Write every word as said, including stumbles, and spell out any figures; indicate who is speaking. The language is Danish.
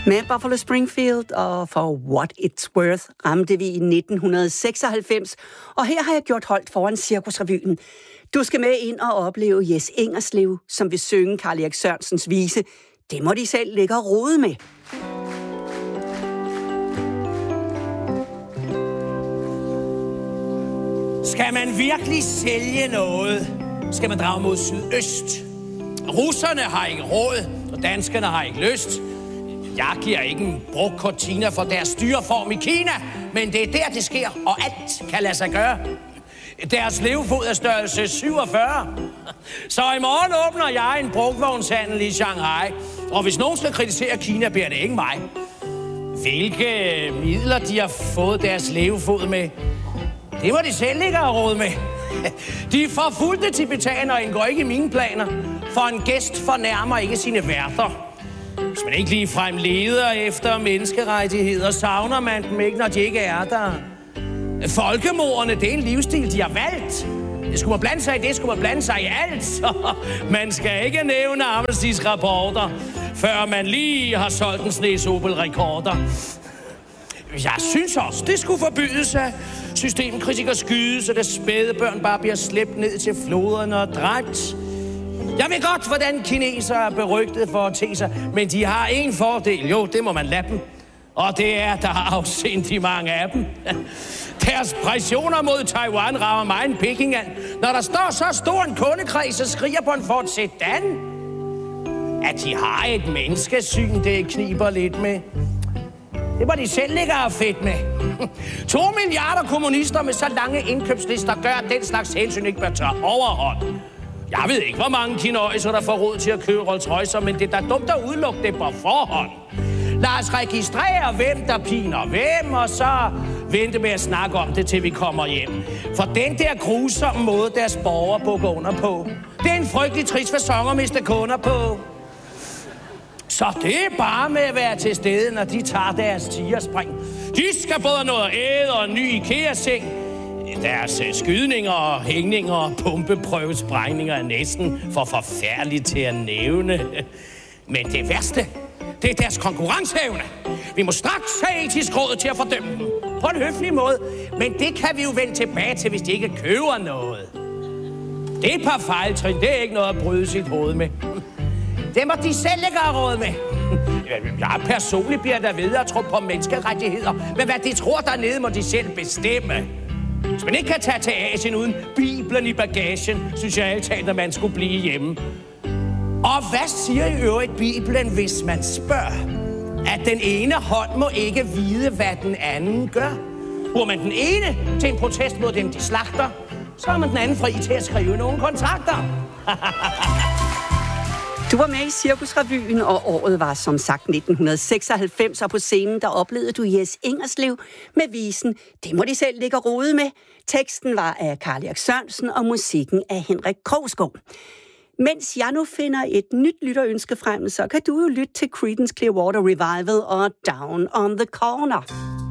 Speaker 1: Med Buffalo Springfield og For What It's Worth ramte vi i nitten seksoghalvfems, og her har jeg gjort holdt foran Cirkusrevyen. Du skal med ind og opleve Jes Ingerslev, som vil synge Karl Erik Sørensens vise. Det må de selv ligge og rode med.
Speaker 2: Skal man virkelig sælge noget, skal man drage mod sydøst. Russerne har ikke råd, og danskerne har ikke lyst. Jeg giver ikke en brugt cortina for deres styreform i Kina, men det er der, det sker, og alt kan lade sig gøre. Deres levefod er størrelse syvogfyrre. Så i morgen åbner jeg en brugtvognshandel i Shanghai, og hvis nogen skal kritisere Kina, bliver det ikke mig. Hvilke midler de har fået deres levefod med, det må de selv ikke have råd med. De forfulgte tibetanere indgår ikke i mine planer, for en gæst fornærmer ikke sine værter. Hvis man ikke ligefrem leder efter menneskerettigheder, savner man dem ikke, når de ikke er der. Folkemordene, det er en livsstil, de har valgt. Det skulle man blande sig i det, skulle man blande sig i alt. Så man skal ikke nævne Amnestys rapporter, før man lige har solgt en snes Opel-rekorder. Jeg synes også, det skulle forbydes af systemkritikere skyde, så der spædebørn bare bliver slæbt ned til floderne og dræbt. Jeg ved godt, hvordan kinesere er berygtet for at te sig, men de har en fordel. Jo, det må man lade dem. Og det er, der har afsindigt mange af dem. Deres pressioner mod Taiwan rager mig en Peking an. Når der står så stor en kundekreds og skriger på en Ford Sedan. At de har et menneskesyn, det kniber lidt med. Det var de selv ikke have fedt med. To milliarder kommunister med så lange indkøbslister gør, at den slags hensyn ikke bør tage overhånd. Jeg ved ikke, hvor mange kinøjser, der får råd til at købe Rolls Royce, men det er da dumt at udelukke det på forhånd. Lad os registrere, hvem der piner hvem, og så vente med at snakke om det, til vi kommer hjem. For den der grusomme måde, deres borgere bukker under på, det er en frygtelig trist facon at miste kunder på. Så det er bare med at være til stede, når de tager deres tigerspring. De skal både noget at æde og en ny IKEA-seng. Deres skydninger og hængninger og pumpeprøvesprængninger er næsten for forfærdeligt til at nævne. Men det værste, det er deres konkurrenceevne. Vi må straks have etisk råd til at fordømme dem. På en høflig måde. Men det kan vi jo vende tilbage til, hvis de ikke køber noget. Det er et par fejltrin. Det er ikke noget at bryde sit hoved med. Det må de selv ikke have råd med. Jeg personligt bliver der ved at tro på menneskerettigheder. Men hvad de tror dernede, må de selv bestemme. Hvis man ikke kan tage til Asien uden Bibelen i bagagen, synes jeg altid, at man skulle blive hjemme. Og hvad siger i øvrigt Bibelen, hvis man spørger? At den ene hånd må ikke vide, hvad den anden gør. Bruger man den ene til en protest mod dem, de slagter, så er man den anden fri til at skrive nogle kontrakter.
Speaker 1: Du var med i Cirkusrevyen, og året var som sagt nitten seksoghalvfems, og på scenen der oplevede du Jes Ingerslev med visen Det må de selv ligge og rode med. Teksten var af Karl Erik Sørensen og musikken af Henrik Krogsgaard. Mens jeg nu finder et nyt lytterønske frem, så kan du jo lytte til Creedence Clearwater Revival og Down on the Corner.